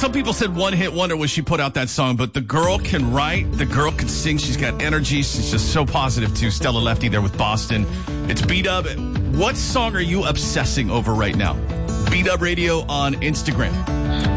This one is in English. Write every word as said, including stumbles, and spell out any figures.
some people said one hit wonder when she put out that song, but the girl can write, the girl can sing, she's got energy, she's just so positive too. Stella Lefty there with Boston. It's B-Dub. What song are you obsessing over right now? B-Dub Radio on Instagram.